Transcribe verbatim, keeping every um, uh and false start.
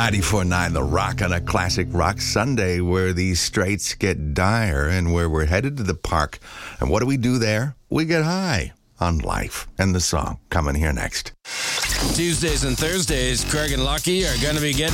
ninety-four point nine The Rock on a classic rock Sunday where the straits get dire and where we're headed to the park. And what do we do there? We get high on life. And the song coming here next. Tuesdays and Thursdays, Craig and Lucky are going to be getting